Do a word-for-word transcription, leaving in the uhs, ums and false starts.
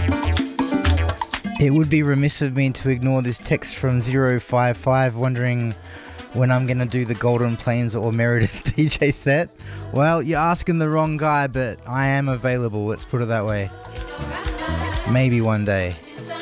It would be remiss of me to ignore this text from zero five five wondering when I'm going to do the Golden Plains or Meredith D J set. Well, you're asking the wrong guy, but I am available, let's put it that way. Maybe one day.